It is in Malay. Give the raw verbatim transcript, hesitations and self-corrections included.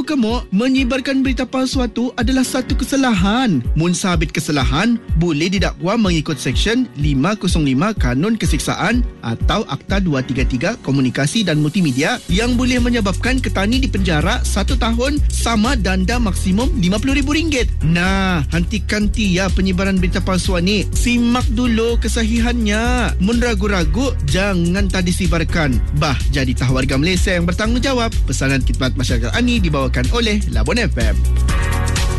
tahu ke Mok, menyebarkan berita palsu itu adalah satu kesalahan. Mun sabit kesalahan, boleh didakwa mengikut Seksyen lima kosong lima Kanun Keseksaan atau Akta dua tiga tiga Komunikasi dan Multimedia yang boleh menyebabkan ketani dipenjara satu tahun sama denda maksimum lima puluh ribu ringgit. Nah, hentikan tia penyebaran berita palsu ni. Simak dulu kesahihannya. Mun ragu-ragu, jangan tadi sibarkan. Bah, jadi warga Malaysia yang bertanggungjawab. Pesanan khidmat masyarakat Ani dibawakan oleh Labon F M.